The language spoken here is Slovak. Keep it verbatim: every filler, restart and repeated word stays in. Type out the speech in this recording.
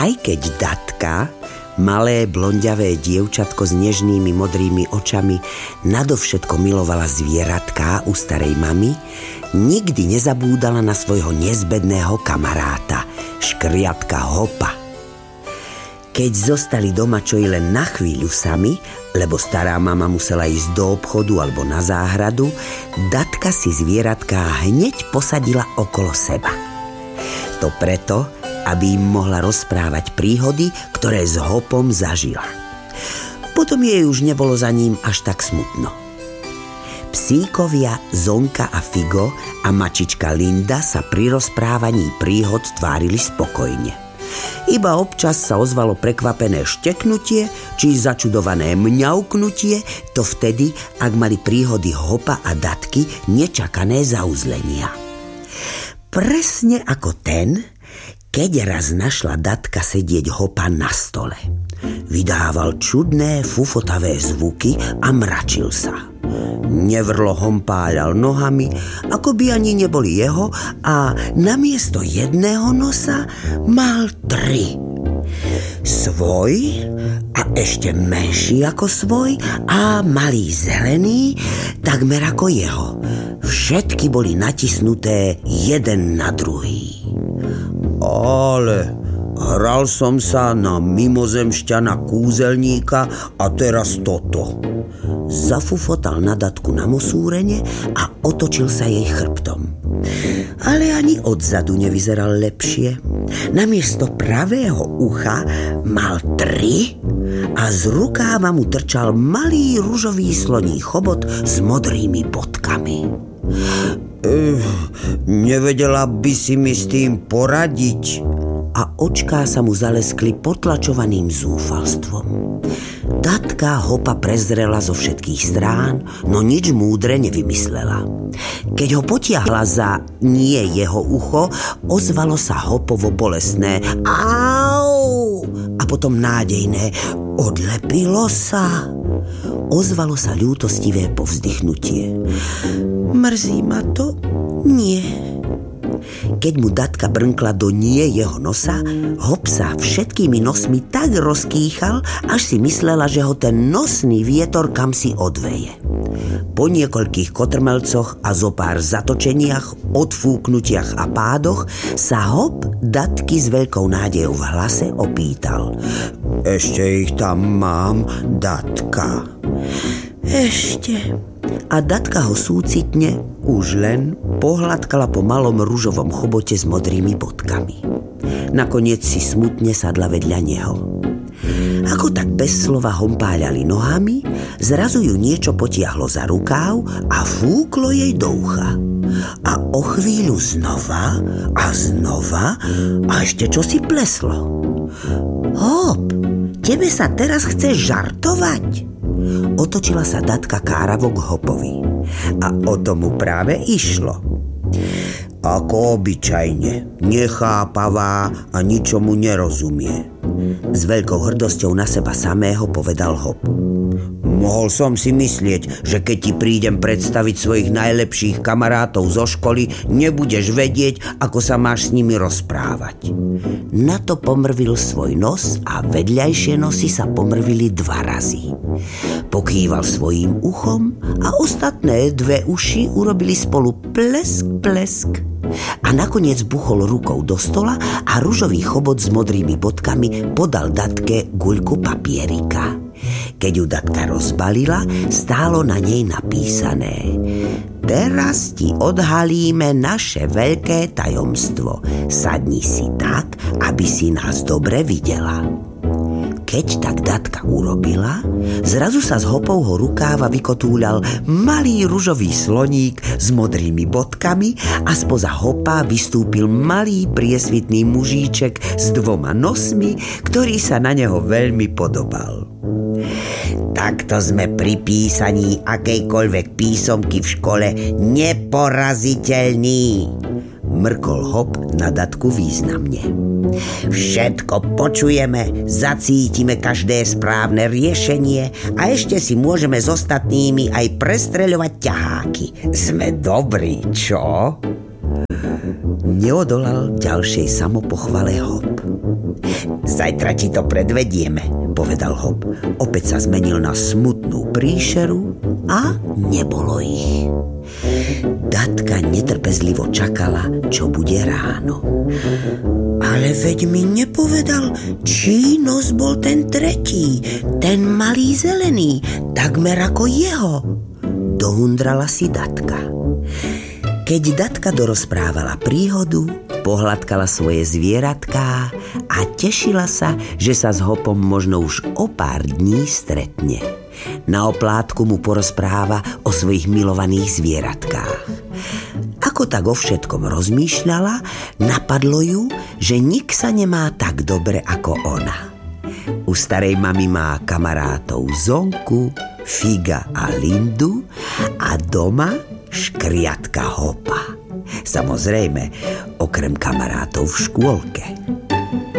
Aj keď Datka, malé blondiavé dievčatko s nežnými modrými očami, nadovšetko milovala zvieratká u starej mamy, nikdy nezabúdala na svojho nezbedného kamaráta, škriatka Hopa. Keď zostali doma čo i len na chvíľu sami, lebo stará mama musela ísť do obchodu alebo na záhradu, Datka si zvieratká hneď posadila okolo seba. To preto, aby im mohla rozprávať príhody, ktoré s Hopom zažila. Potom jej už nebolo za ním až tak smutno. Psíkovia Zonka a Figo a mačička Linda sa pri rozprávaní príhod tvárili spokojne. Iba občas sa ozvalo prekvapené šteknutie či začudované mňauknutie, to vtedy, ak mali príhody Hopa a Datky nečakané zauzlenia. Presne ako ten, keď raz našla Datka sedieť Hopa na stole. Vydával čudné fufotavé zvuky a mračil sa. Nevrlo hompáľal nohami, ako by ani neboli jeho, a namiesto jedného nosa mal tri. Svoj a ešte menší ako svoj a malý zelený, takmer ako jeho. Všetky boli natisnuté jeden na druhý. Ale hral som sa na mimozemšťana kúzelníka a teraz toto. Zafufotal na Datku na mosúrene a otočil sa jej chrbtom. Ale ani odzadu nevyzeral lepšie. Namiesto pravého ucha mal tri a z rukáva mu trčal malý ružový sloní chobot s modrými bodkami. Uh, nevedela by si mi s tým poradiť? A očká sa mu zaleskli potlačovaným zúfalstvom. Datka Hopa prezrela zo všetkých strán, no nič múdre nevymyslela. Keď ho potiahla za nie jeho ucho, ozvalo sa Hopovo bolestné au a potom nádejné odlepilo sa. Ozvalo sa ľútostivé povzdychnutie. Mrzí ma to? Nie. Keď mu Datka brnkla do nie jeho nosa, Hop sa všetkými nosmi tak rozkýchal, až si myslela, že ho ten nosný vietor kamsi odveje. Po niekoľkých kotrmelcoch a zo pár zatočeniach, odfúknutiach a pádoch sa Hop Datky s veľkou nádejou v hlase opýtal. Ešte ich tam mám, Datka? Ešte. A Datka ho súcitne už len pohľadkala po malom ružovom chobote s modrými bodkami. Nakoniec si smutne sadla vedľa neho. Ako tak bez slova hompáľali nohami, zrazu ju niečo potiahlo za rukáv a fúklo jej do ucha. A o chvíľu znova a znova a ešte čosi pleslo. Hop, tebe sa teraz chce žartovať? Otočila sa Datka káravo k Hopovi. A o tomu práve išlo. Ako obyčajne, nechápavá a ničomu nerozumie. S veľkou hrdosťou na seba samého povedal Hop. Mohol som si myslieť, že keď ti prídem predstaviť svojich najlepších kamarátov zo školy, nebudeš vedieť, ako sa máš s nimi rozprávať. Na to pomrvil svoj nos a vedľajšie nosy sa pomrvili dva razy. Pokýval svojím uchom a ostatné dve uši urobili spolu plesk, plesk. A nakoniec buchol rukou do stola a ružový chobot s modrými bodkami podal Datke guľku papierika. Keď ju Datka rozbalila, stálo na nej napísané: Teraz ti odhalíme naše veľké tajomstvo. Sadni si tak, aby si nás dobre videla. Keď tak Datka urobila, zrazu sa z Hopovho rukáva vykotúľal malý ružový sloník s modrými bodkami a spoza Hopa vystúpil malý priesvitný mužíček s dvoma nosmi, ktorý sa na neho veľmi podobal. Takto sme pri písaní akejkoľvek písomky v škole neporaziteľní, mrkol Hop na Datku významne. Všetko počujeme, zacítime každé správne riešenie a ešte si môžeme s ostatnými aj prestreľovať ťaháky. Sme dobrí, čo? Neodolal ďalšej samopochvale Hop. Zajtra ti to predvedieme, povedal Hop. Opäť sa zmenil na smutnú príšeru a nebolo ich. Datka netrpezlivo čakala, čo bude ráno. Ale veď mi nepovedal, čí nos bol ten tretí, ten malý zelený, takmer ako jeho. Dohundrala si Datka. Keď Datka dorozprávala príhodu, pohľadkala svoje zvieratká a tešila sa, že sa s Hopom možno už o pár dní stretne. Na oplátku mu porozpráva o svojich milovaných zvieratkách. Ako tak o všetkom rozmýšľala, napadlo ju, že nik sa nemá tak dobre ako ona. U starej mamy má kamarátov Zonku, Figa a Lindu a doma škriatka Hopa. Samozrejme, okrem kamarátov v škôlke.